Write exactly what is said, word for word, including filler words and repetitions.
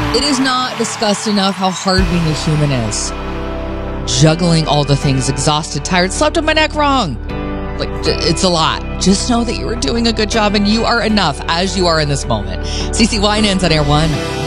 It is not discussed enough how hard being a human is. Juggling all the things, exhausted, tired, slept on my neck wrong. Like, it's a lot. Just know that you are doing a good job and you are enough as you are in this moment. CeCe Winans on Air One.